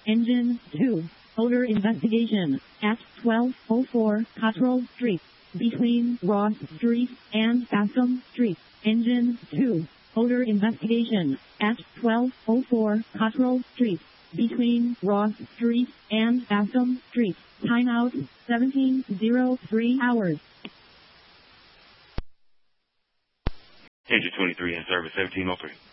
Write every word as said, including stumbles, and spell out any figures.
Engine two. Odor investigation at twelve oh four Cottrell Street, between Ross Street and Bascom Street. Engine two. Odor investigation at twelve oh four Cottrell Street, between Ross Street and Bascom Street. Timeout seventeen oh three hours. Engine twenty-three in service, seventeen oh three.